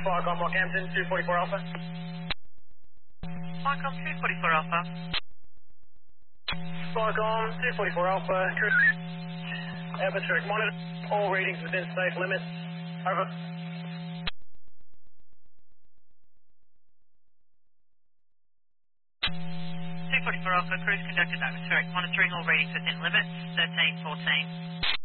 Sparcom, Rockhampton, 244 Alpha. Sparcom 244 Alpha. Sparcom, 244 Alpha, cruise. Atmospheric monitor, all readings within safe limits. Over. 244 Alpha, cruise conducted atmospheric monitoring, all readings within limits, 1314.